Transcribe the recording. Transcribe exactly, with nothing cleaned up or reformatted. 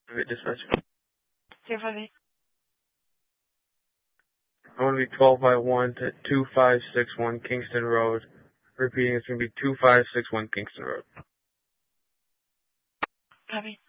Okay, dispatch. Here for me. I want to be twelve by one to two five six one Kingston Road. Repeating, it's going to be two five six one Kingston Road. Copy.